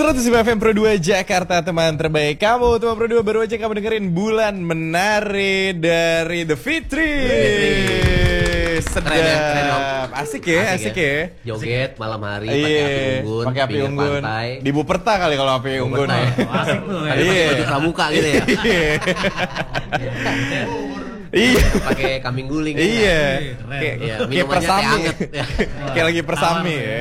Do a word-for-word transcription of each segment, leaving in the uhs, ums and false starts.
seratus lima F M Pro dua Jakarta, teman terbaik kamu. Teman Pro dua, baru aja kamu dengerin Bulan Menari dari The Fitri. Sedap, keren ya, keren ya. asik ya, asik, asik ya. ya. Joget malam hari, iya, pakai api unggun, pakai api unggun. Pantai. Di Buperta kali kalau api Bu unggun. Ya. Oh, asik tuh ya. Iya, baju pramuka gitu ya. Iya. Pakai kambing guling. Iya. Kayak ya, kayak persami. Ya. Kayak lagi persami ya.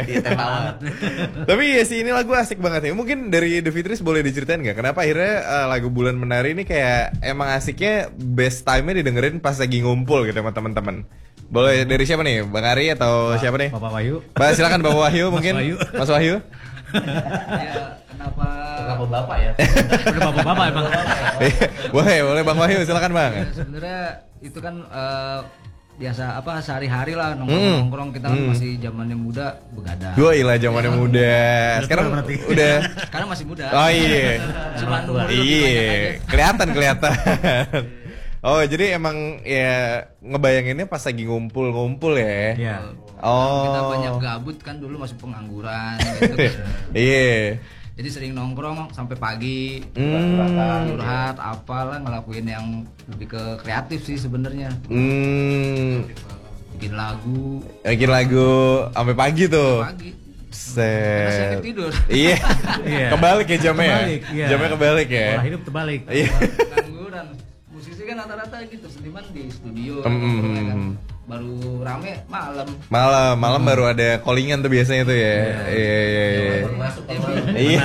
Tapi ya sih ini lagu asik banget ya. Mungkin dari The Fitris boleh diceritain nggak kenapa akhirnya uh, lagu Bulan Menari ini kayak emang asiknya best time-nya didengerin pas lagi ngumpul gitu sama teman-teman. Boleh dari siapa nih? Bang Ari atau Bapak, siapa nih? Bapak Wahyu. Ba, silakan Bapak Wahyu mungkin. Mas Wahyu. Mas Wahyu. Ya, kenapa Kenapa bapak ya? Udah bapak-bapak emang. boleh, boleh Bang Wahyu, silakan Bang. ya, sebenarnya itu kan uh, biasa apa sehari-hari lah nongkrong-nongkrong kita kan Hmm. masih zamannya muda begadang. Gue ilah zamannya muda. Sekarang berarti. udah. Sekarang masih muda. Oh iya. Cuman umur lebih banyak Iya, aja. kelihatan kelihatan. Oh, jadi emang ya ngebayanginnya pas lagi ngumpul-ngumpul ya. Iya. Oh. Kita banyak gabut kan dulu masih pengangguran gitu kan. Iya. Jadi sering nongkrong sampai pagi, Hmm. curhat, apalah ngelakuin yang lebih ke kreatif sih sebenarnya. Hmm. Bikin lagu Bikin lagu sampai pagi tuh. pagi. Karena saya Set. tidur. Iya. Iya. Kebalik ya jamnya. ya? Kebalik, iya. Jamnya kebalik ya. Pola hidup terbalik. Iya. Pengangguran. Musisi kan rata-rata gitu, seniman di studio. Hmm. ya kan. Baru rame malam. Malam, malam baru ada callingan tuh biasanya tuh ya. Iya, iya, iya. Baru masuk Ya, kalau Iya.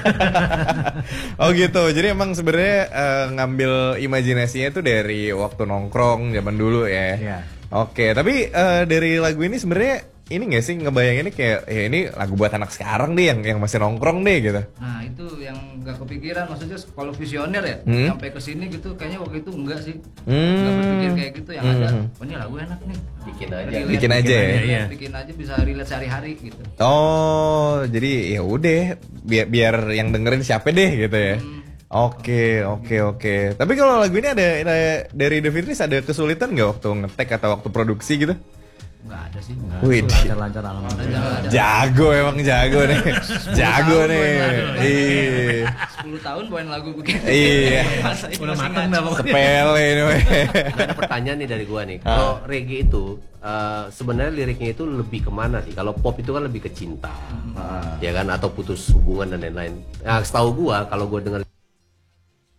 Oh gitu. Jadi emang sebenarnya eh, ngambil imajinasinya tuh dari waktu nongkrong zaman dulu ya. Iya. Oke, tapi eh, dari lagu ini sebenarnya ini nggak sih ngebayanginnya kayak ya ini lagu buat anak sekarang deh yang yang masih nongkrong deh gitu. Nah itu yang nggak kepikiran, maksudnya kalau visioner ya Hmm. sampai ke sini gitu kayaknya waktu itu enggak sih, Hmm. nggak berpikir kayak gitu. Yang ada Hmm. oh ini lagu enak nih, bikin aja. Relate, Bikin aja ya? relate, Iya. bikin aja bisa relate sehari-hari gitu. Oh, jadi ya udah biar biar yang dengerin siapa deh gitu ya. Hmm. Oke, oke, oke. Tapi kalau lagu ini ada, ada dari The Fitris ada kesulitan nggak waktu ngetek atau waktu produksi gitu? Nggak ada sih. Wih, Lancar-lancar alhamdulillah. Ada- ada- jago emang jago nih, jago tahun nih. bawain lagu. Iya, sepuluh tahun bawain lagu begini. Iya. Masa ini Udah masih mateng ngaco. dah pokoknya. sepele ini. weh. Ada pertanyaan nih dari gua nih. Kalau reggae itu eh, sebenarnya liriknya itu lebih kemana sih? Kalau pop itu kan lebih ke cinta, ya kan, atau putus hubungan dan lain-lain. Nah, setahu gua kalau gua dengar